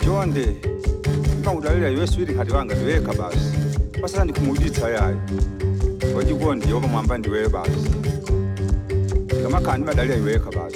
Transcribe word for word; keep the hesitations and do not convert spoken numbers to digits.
Jonde ngawudalela yeswiri kati wanga ndiweka basi pasala ndikumuditsa yayo wajikondi yoba mwamba ndiwe basi kama kandi badalira iweka basi